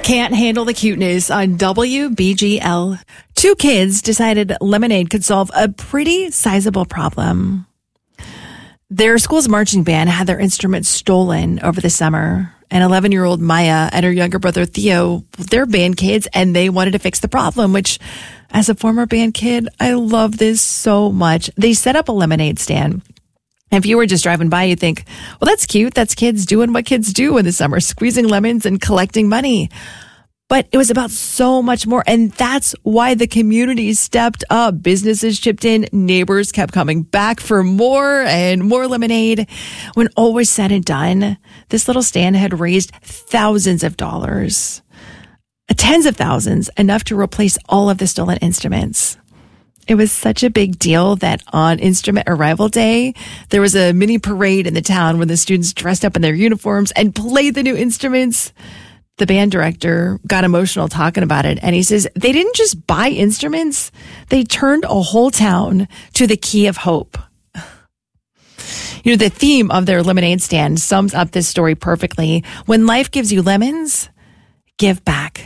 Can't handle the cuteness on WBGL. 2 kids decided lemonade could solve a pretty sizable problem. Their school's marching band had their instruments stolen over the summer. And 11-year-old Maya and her younger brother Theo, they're band kids, and they wanted to fix the problem, which, as a former band kid, I love this so much. They set up a lemonade stand. And if you were just driving by, you'd think, well, that's cute. That's kids doing what kids do in the summer, squeezing lemons and collecting money. But it was about so much more. And that's why the community stepped up. Businesses chipped in. Neighbors kept coming back for more and more lemonade. When all was said and done, this little stand had raised thousands of dollars, tens of thousands, enough to replace all of the stolen instruments. It was such a big deal that on Instrument Arrival Day, there was a mini parade in the town where the students dressed up in their uniforms and played the new instruments. The band director got emotional talking about it, and he says they didn't just buy instruments, they turned a whole town to the key of hope. You know, the theme of their lemonade stand sums up this story perfectly. When life gives you lemons, give back.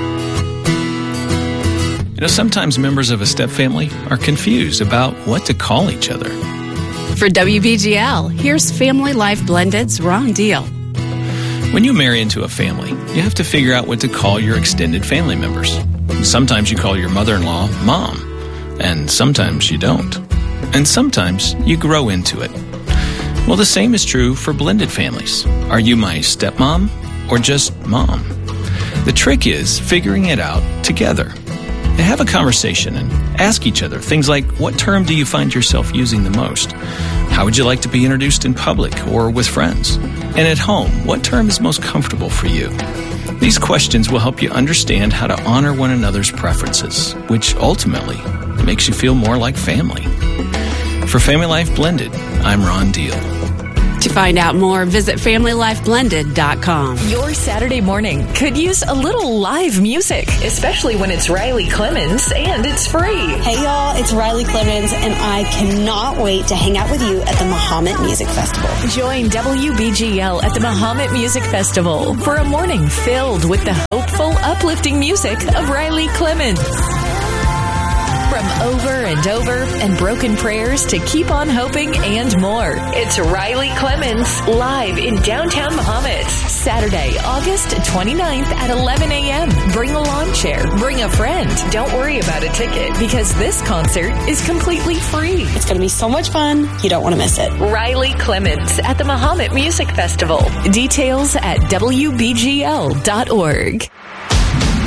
You know, sometimes members of a step family are confused about what to call each other. For WBGL, here's Family Life Blended's Ron Deal. When you marry into a family, you have to figure out what to call your extended family members. Sometimes you call your mother-in-law Mom, and sometimes you don't. And sometimes you grow into it. Well, the same is true for blended families. Are you my stepmom or just mom? The trick is figuring it out together. Have a conversation and ask each other things like, what term do you find yourself using the most? How would you like to be introduced in public or with friends? And at home, what term is most comfortable for you? These questions will help you understand how to honor one another's preferences, which ultimately makes you feel more like family. For Family Life Blended, I'm Ron Deal. To find out more, visit FamilyLifeBlended.com. Your Saturday morning could use a little live music, especially when it's Riley Clemens and it's free. Hey y'all, it's Riley Clemens, and I cannot wait to hang out with you at the Mahomet Music Festival. Join WBGL at the Mahomet Music Festival for a morning filled with the hopeful, uplifting music of Riley Clemens. From Over and Over and Broken Prayers to Keep on Hoping and more. It's Riley Clemens live in downtown Mahomet. Saturday, August 29th at 11 a.m. Bring a lawn chair. Bring a friend. Don't worry about a ticket because this concert is completely free. It's going to be so much fun. You don't want to miss it. Riley Clemens at the Mahomet Music Festival. Details at WBGL.org.